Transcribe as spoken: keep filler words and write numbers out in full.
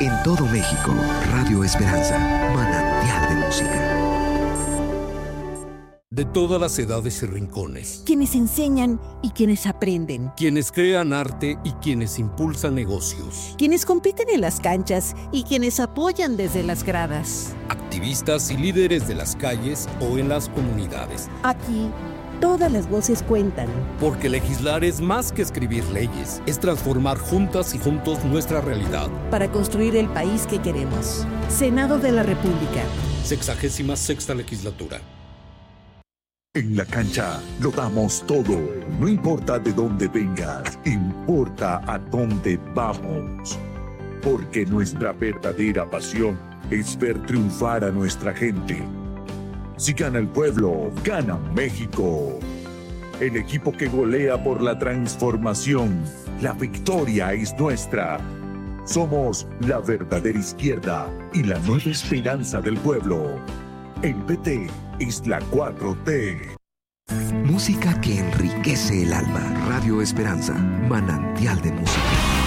En todo México, Radio Esperanza, manantial de música. De todas las edades y rincones. Quienes enseñan y quienes aprenden. Quienes crean arte y quienes impulsan negocios. Quienes compiten en las canchas y quienes apoyan desde las gradas. Activistas y líderes de las calles o en las comunidades. Aquí, todas las voces cuentan. Porque legislar es más que escribir leyes. Es transformar juntas y juntos nuestra realidad. Para construir el país que queremos. Senado de la República. Sexagésima sexta legislatura. En la cancha lo damos todo. No importa de dónde vengas, importa a dónde vamos. Porque nuestra verdadera pasión es ver triunfar a nuestra gente. Si gana el pueblo, gana México. El equipo que golea por la transformación. La victoria es nuestra. Somos la verdadera izquierda y la nueva esperanza del pueblo. El P T es la cuatro T. Música que enriquece el alma. Radio Esperanza, manantial de música.